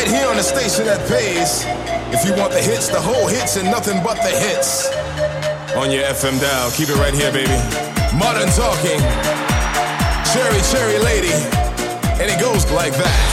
right here on the station that pays. If you want the hits, the whole hits, and nothing but the hits. On your FM dial, keep it right here, baby. Modern Talking, Cherry Cherry Lady, and it goes like that.